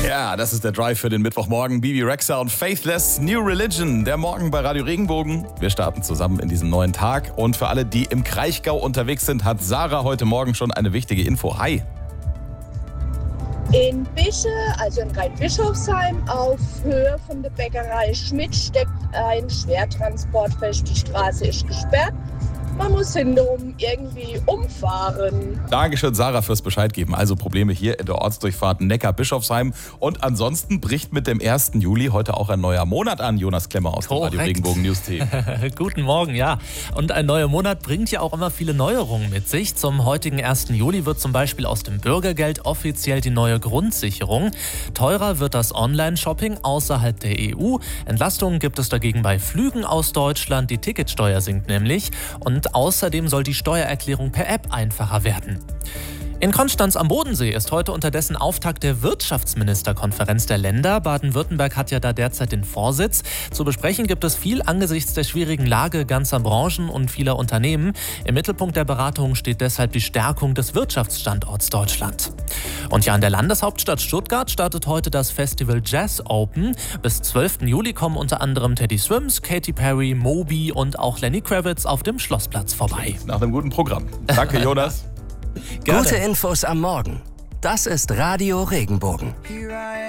Ja, das ist der Drive für den Mittwochmorgen. Bibi Rexha und Faithless New Religion. Der Morgen bei Radio Regenbogen. Wir starten zusammen in diesen neuen Tag. Und für alle, die im Kraichgau unterwegs sind, hat Sarah heute Morgen schon eine wichtige Info. Hi. In Bische, also in Rheinbischofsheim, auf Höhe von der Bäckerei Schmidt, steckt ein Schwertransport fest. Die Straße ist gesperrt. Man muss hintenrum irgendwie umfahren. Dankeschön, Sarah, fürs Bescheid geben. Also Probleme hier in der Ortsdurchfahrt Neckar-Bischofsheim. Und ansonsten bricht mit dem 1. Juli heute auch ein neuer Monat an. Jonas Klemmer aus dem Radio Regenbogen News Team. Guten Morgen, ja. Und ein neuer Monat bringt ja auch immer viele Neuerungen mit sich. Zum heutigen 1. Juli wird zum Beispiel aus dem Bürgergeld offiziell die neue Grundsicherung. Teurer wird das Online-Shopping außerhalb der EU. Entlastungen gibt es dagegen bei Flügen aus Deutschland. Die Ticketsteuer sinkt nämlich. Und außerdem soll die Steuererklärung per App einfacher werden. In Konstanz am Bodensee ist heute unterdessen Auftakt der Wirtschaftsministerkonferenz der Länder. Baden-Württemberg hat ja da derzeit den Vorsitz. Zu besprechen gibt es viel angesichts der schwierigen Lage ganzer Branchen und vieler Unternehmen. Im Mittelpunkt der Beratungen steht deshalb die Stärkung des Wirtschaftsstandorts Deutschland. Und ja, in der Landeshauptstadt Stuttgart startet heute das Festival Jazz Open. Bis 12. Juli kommen unter anderem Teddy Swims, Katy Perry, Moby und auch Lenny Kravitz auf dem Schlossplatz vorbei. Nach einem guten Programm. Danke, Jonas. Gute Infos am Morgen. Das ist Radio Regenbogen.